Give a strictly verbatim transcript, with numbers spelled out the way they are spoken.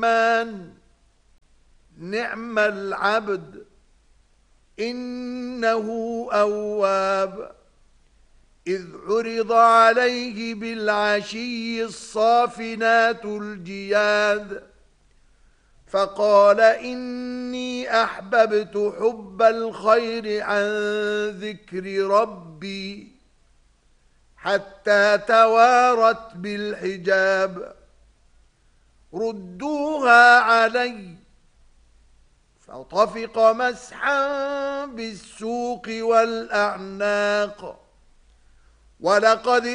الرحمن نعم العبد إنه أواب إذ عرض عليه بالعشي الصافنات الجياد فقال إني أحببت حب الخير عن ذكر ربي حتى توارت بالحجاب ردوها علي فطفق مسحا بالسوق والأعناق ولقد